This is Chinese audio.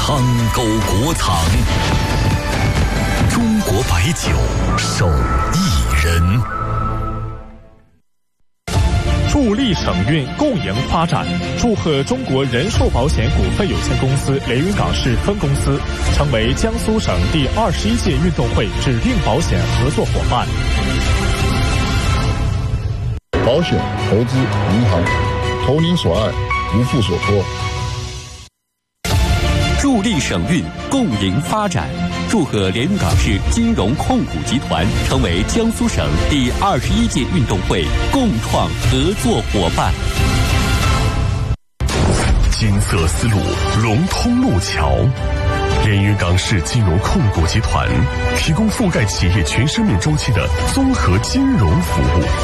汤沟国藏，中国白酒手艺人。 助力省运共赢发展，祝贺中国人寿保险股份有限公司连云港市分公司成为江苏省第21届运动会指定保险合作伙伴。 保险、投资、银行，投您所爱，无负所托。 助力省运共赢发展，祝贺连云港市金融控股集团成为江苏省第21届运动会共创合作伙伴。 金色丝路龙通路桥，连云港市金融控股集团提供覆盖企业全生命周期的综合金融服务。